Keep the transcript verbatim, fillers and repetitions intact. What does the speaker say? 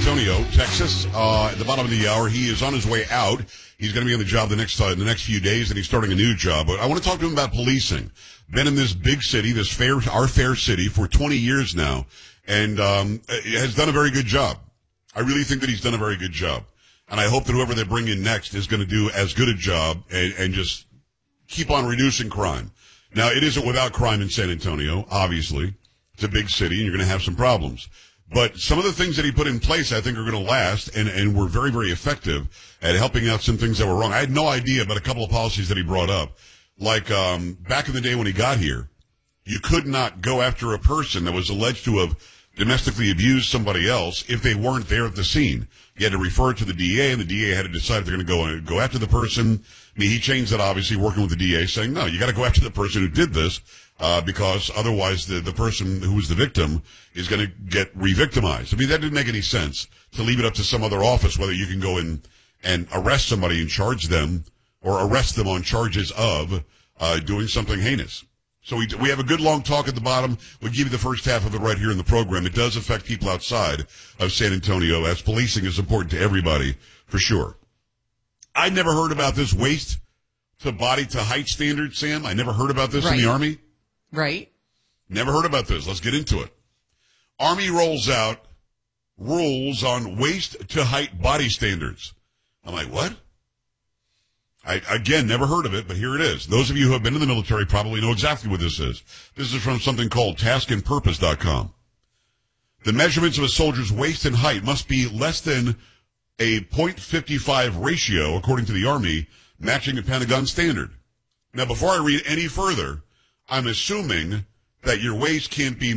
Antonio, Texas. Uh, at the bottom of the hour, he is on his way out. He's going to be on the job the next uh, the next few days, and he's starting a new job. But I want to talk to him about policing. Been in this big city, this fair, our fair city, for twenty years now, and um, has done a very good job. I really think that he's done a very good job, and I hope that whoever they bring in next is going to do as good a job and, and just keep on reducing crime. Now, it isn't without crime in San Antonio, obviously. It's a big city, and you're going to have some problems. But some of the things that he put in place, I think, are going to last, and, and were very, very effective at helping out some things that were wrong. I had no idea about a couple of policies that he brought up. Like, um, back in the day when he got here, you could not go after a person that was alleged to have domestically abused somebody else if they weren't there at the scene. You had to refer it to the D A, and the D A had to decide if they're going to go and go after the person. I mean, he changed that, obviously, working with the D A, saying, no, you got to go after the person who did this, uh, because otherwise the, the person who was the victim is going to get re-victimized. I mean, that didn't make any sense to leave it up to some other office, whether you can go in and arrest somebody and charge them or arrest them on charges of uh, doing something heinous. So we we have a good long talk at the bottom. We'll give you the first half of it right here in the program. It does affect people outside of San Antonio, as policing is important to everybody, for sure. I never heard about this waist to body to height standard, Sam. I never heard about this right. in the Army. Right. Never heard about this. Let's get into it. Army rolls out rules on waist to height body standards. I'm like, what? I, again, never heard of it, but here it is. Those of you who have been in the military probably know exactly what this is. This is from something called task and purpose dot com. The measurements of a soldier's waist and height must be less than a point five five ratio, according to the Army, matching a Pentagon standard. Now, before I read any further, I'm assuming that your waist can't be